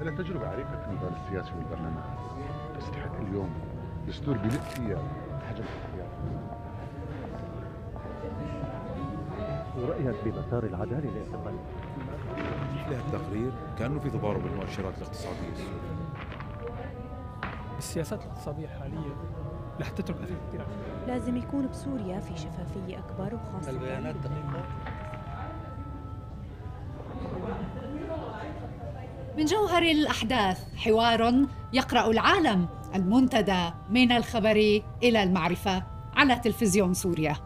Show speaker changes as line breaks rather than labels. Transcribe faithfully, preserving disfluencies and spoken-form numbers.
أنا تجربة عريقة في المجال السياسي والبرلمان، تستحق اليوم دستور بمئة فيها حجم الاختيار.
ورأيك بمسار العدالة لاعتقال
مثل التقرير كأنه في تضارب بالمؤشرات الاقتصادية السورية.
السياسات الاقتصادية الحالية رح تترك أثر كثير.
لازم يكون بسوريا في شفافية أكبر وخاصة
البيانات دقيقة.
من جوهر الأحداث حوار يقرأ العالم، المنتدى من الخبر إلى المعرفة على تلفزيون سوريا.